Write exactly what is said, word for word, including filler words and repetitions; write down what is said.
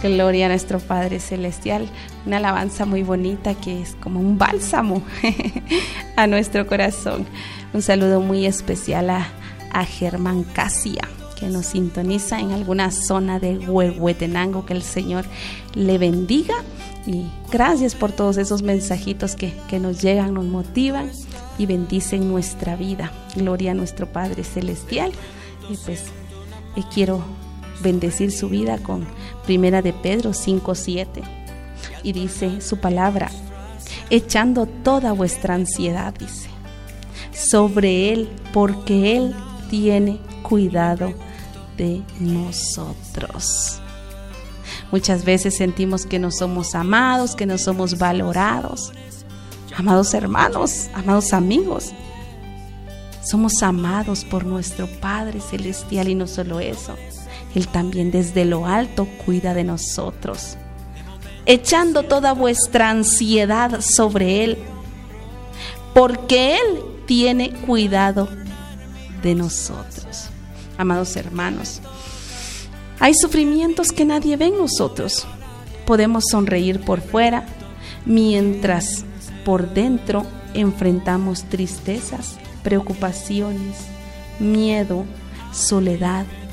Gloria a nuestro Padre Celestial. Una alabanza muy bonita que es como un bálsamo a nuestro corazón. Un saludo muy especial a, a Germán Casia, que nos sintoniza en alguna zona de Huehuetenango. Que el Señor le bendiga. Y gracias por todos esos mensajitos que, que nos llegan, nos motivan y bendicen nuestra vida. Gloria a nuestro Padre Celestial. Y pues eh, quiero bendecir su vida con Primera de Pedro cinco siete, y dice su palabra: echando toda vuestra ansiedad, dice, sobre Él, porque Él tiene cuidado de nosotros. Muchas veces sentimos que no somos amados, que no somos valorados. Amados hermanos, amados amigos, somos amados por nuestro Padre Celestial, y no solo eso, Él también desde lo alto cuida de nosotros, echando toda vuestra ansiedad sobre Él, porque Él tiene cuidado de nosotros. Amados hermanos, hay sufrimientos que nadie ve en nosotros. Podemos sonreír por fuera, mientras por dentro enfrentamos tristezas, preocupaciones, miedo, soledad,